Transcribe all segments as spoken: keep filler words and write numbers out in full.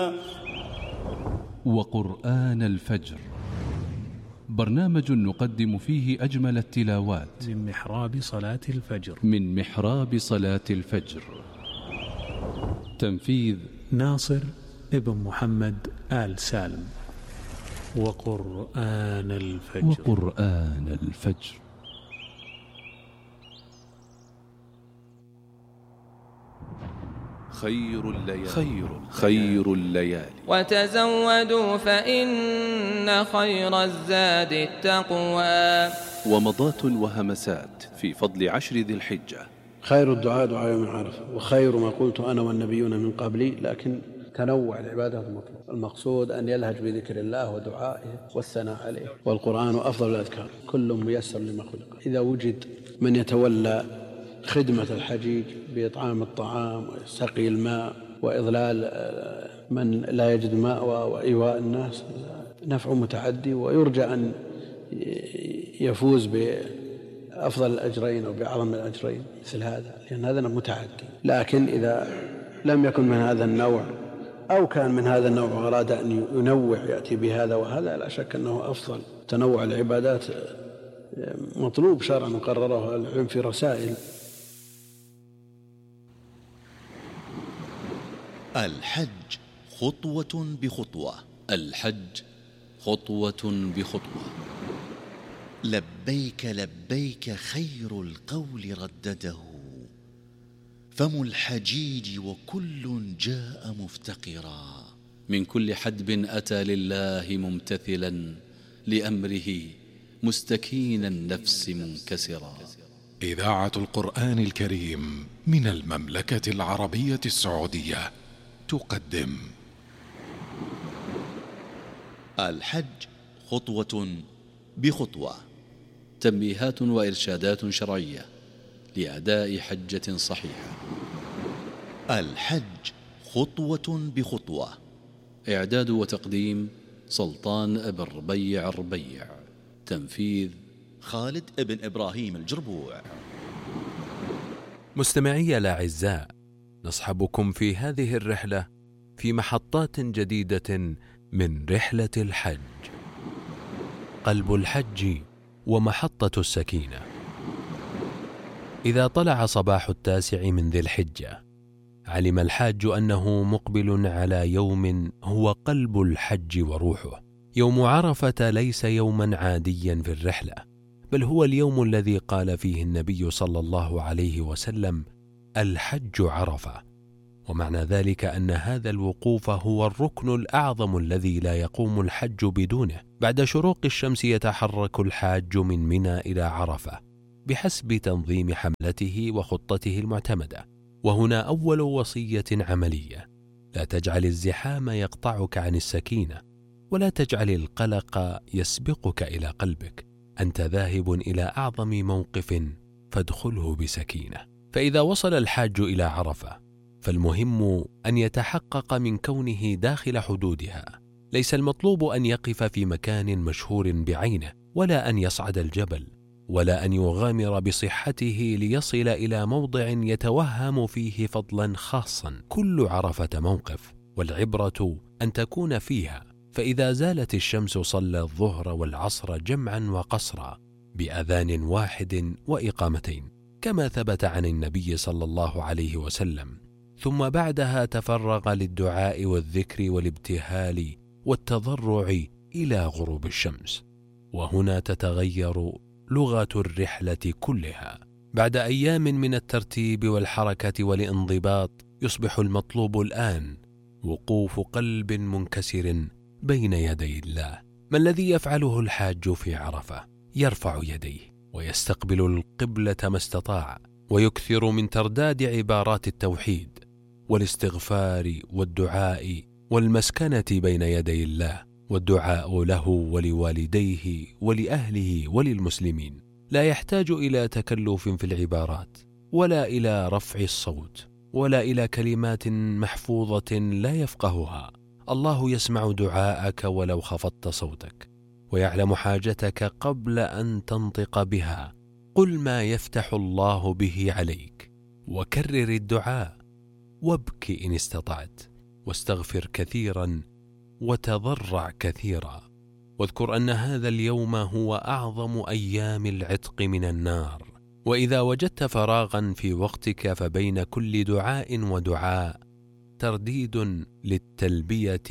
وقرآن الفجر، برنامج نقدم فيه أجمل التلاوات من محراب صلاة الفجر من محراب صلاة الفجر. تنفيذ ناصر ابن محمد آل سالم. وقرآن الفجر وقرآن الفجر. خير الليالي خير, خير الليالي وتزودوا فإن خير الزاد التقوى. ومضات وهمسات في فضل عشر ذي الحجة. خير الدعاء دعاء يوم عرفة، وخير ما قلت أنا والنبيون من قبلي، لكن تنوع العبادات المطلوب. المقصود أن يلهج بذكر الله ودعائه والثناء عليه، والقرآن أفضل الأذكار، كل ميسر لما خلق. إذا وجد من يتولى خدمة الحجيج بإطعام الطعام وسقي الماء وإضلال من لا يجد ماء وإيواء الناس، نفع متعدي، ويرجى أن يفوز بأفضل الأجرين أو بأعظم الأجرين مثل هذا، لأن هذا متعدي. لكن إذا لم يكن من هذا النوع أو كان من هذا النوع وأراد أن ينوع يأتي بهذا وهذا، لا شك أنه أفضل. تنوع العبادات مطلوب شرعا وقرره العلم في رسائل. الحج خطوة بخطوة. الحج خطوة بخطوة. لبيك لبيك خير القول ردده، فم الحجيج وكل جاء مفتقرا. من كل حدب أتى لله ممتثلا لأمره مستكين النفس منكسرا. إذاعة القرآن الكريم من المملكة العربية السعودية تقدم الحج خطوة بخطوة. تنبيهات وإرشادات شرعية لأداء حجة صحيحة. الحج خطوة بخطوة. إعداد وتقديم سلطان ابن ربيع الربيع. تنفيذ خالد ابن إبراهيم الجربوع. مستمعي الأعزاء، نصحبكم في هذه الرحلة في محطات جديدة من رحلة الحج. قلب الحج ومحطة السكينة. إذا طلع صباح التاسع من ذي الحجة، علم الحاج أنه مقبل على يوم هو قلب الحج وروحه. يوم عرفة ليس يوما عاديا في الرحلة، بل هو اليوم الذي قال فيه النبي صلى الله عليه وسلم: الحج عرفة. ومعنى ذلك أن هذا الوقوف هو الركن الأعظم الذي لا يقوم الحج بدونه. بعد شروق الشمس يتحرك الحاج من منى إلى عرفة بحسب تنظيم حملته وخطته المعتمدة. وهنا أول وصية عملية: لا تجعل الزحام يقطعك عن السكينة، ولا تجعل القلق يسبقك إلى قلبك. أنت ذاهب إلى أعظم موقف فادخله بسكينة. فإذا وصل الحاج إلى عرفة، فالمهم أن يتحقق من كونه داخل حدودها. ليس المطلوب أن يقف في مكان مشهور بعينه، ولا أن يصعد الجبل، ولا أن يغامر بصحته ليصل إلى موضع يتوهم فيه فضلا خاصا. كل عرفة موقف، والعبرة أن تكون فيها. فإذا زالت الشمس صلى الظهر والعصر جمعا وقصرا بأذان واحد وإقامتين، كما ثبت عن النبي صلى الله عليه وسلم. ثم بعدها تفرغ للدعاء والذكر والابتهال والتضرع إلى غروب الشمس. وهنا تتغير لغة الرحلة كلها. بعد أيام من الترتيب والحركة والانضباط، يصبح المطلوب الآن وقوف قلب منكسر بين يدي الله. ما الذي يفعله الحاج في عرفة؟ يرفع يديه ويستقبل القبلة ما استطاع، ويكثر من ترداد عبارات التوحيد والاستغفار والدعاء والمسكنة بين يدي الله، والدعاء له ولوالديه ولأهله وللمسلمين. لا يحتاج إلى تكلف في العبارات، ولا إلى رفع الصوت، ولا إلى كلمات محفوظة لا يفقهها. الله يسمع دعاءك ولو خفضت صوتك، ويعلم حاجتك قبل أن تنطق بها. قل ما يفتح الله به عليك، وكرر الدعاء، وابك إن استطعت، واستغفر كثيرا وتضرع كثيرا، واذكر أن هذا اليوم هو أعظم أيام العتق من النار. وإذا وجدت فراغا في وقتك فبين كل دعاء ودعاء ترديد للتلبية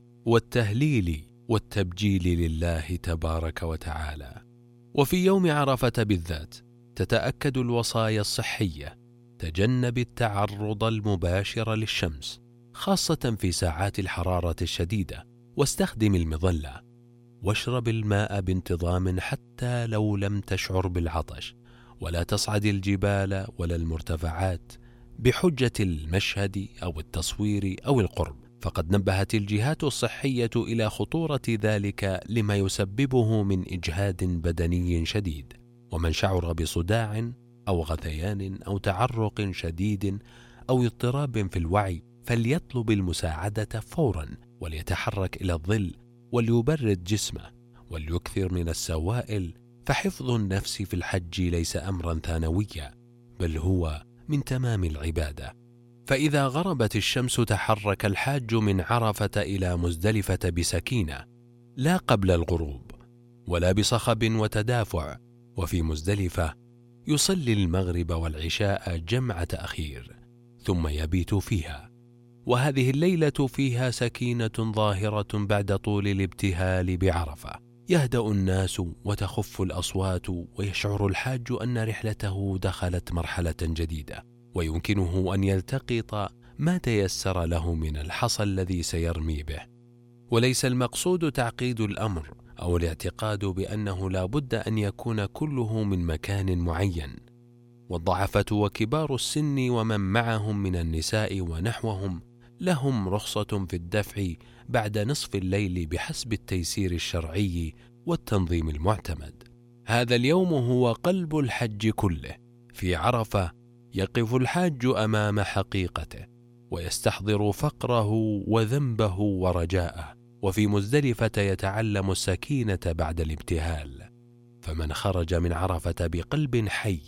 والتهليل والتبجيل لله تبارك وتعالى. وفي يوم عرفة بالذات تتأكد الوصايا الصحية: تجنب التعرض المباشر للشمس خاصة في ساعات الحرارة الشديدة، واستخدم المظلة، واشرب الماء بانتظام حتى لو لم تشعر بالعطش، ولا تصعد الجبال ولا المرتفعات بحجة المشهد أو التصوير أو القرب، فقد نبهت الجهات الصحية إلى خطورة ذلك لما يسببه من إجهاد بدني شديد. ومن شعر بصداع أو غثيان أو تعرق شديد أو اضطراب في الوعي فليطلب المساعدة فورا، وليتحرك إلى الظل، وليبرد جسمه، وليكثر من السوائل، فحفظ النفس في الحج ليس أمرا ثانويا، بل هو من تمام العبادة. فإذا غربت الشمس تحرك الحاج من عرفة إلى مزدلفة بسكينة، لا قبل الغروب ولا بصخب وتدافع. وفي مزدلفة يصلي المغرب والعشاء جمع تأخير ثم يبيت فيها، وهذه الليلة فيها سكينة ظاهرة بعد طول الابتهال بعرفة. يهدأ الناس وتخف الأصوات، ويشعر الحاج أن رحلته دخلت مرحلة جديدة، ويمكنه أن يلتقط ما تيسر له من الحصى الذي سيرمي به. وليس المقصود تعقيد الأمر أو الاعتقاد بأنه لا بد أن يكون كله من مكان معين. والضعفة وكبار السن ومن معهم من النساء ونحوهم لهم رخصة في الدفع بعد نصف الليل بحسب التيسير الشرعي والتنظيم المعتمد. هذا اليوم هو قلب الحج كله. في عرفة يقف الحاج أمام حقيقته ويستحضر فقره وذنبه ورجاءه، وفي مزدلفة يتعلم السكينة بعد الابتهال. فمن خرج من عرفة بقلب حي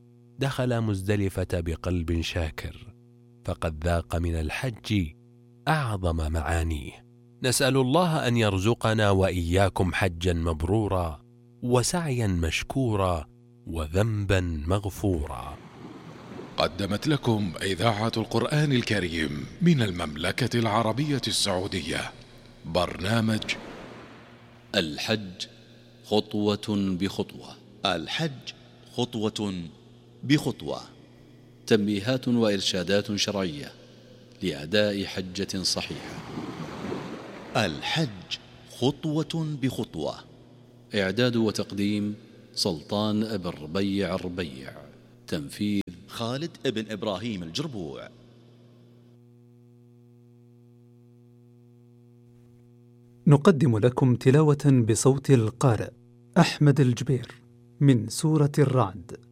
دخل مزدلفة بقلب شاكر، فقد ذاق من الحج أعظم معانيه. نسأل الله أن يرزقنا وإياكم حجا مبرورا وسعيا مشكورا وذنبا مغفورا. قدمت لكم إذاعة القرآن الكريم من المملكة العربية السعودية برنامج الحج خطوة بخطوة. الحج خطوة بخطوة. تنبيهات وإرشادات شرعية لأداء حجة صحيحة. الحج خطوة بخطوة. إعداد وتقديم سلطان بن ربيع الربيع. تنفيذ خالد بن إبراهيم الجربوع. نقدم لكم تلاوة بصوت القارئ أحمد الجبير من سورة الرعد.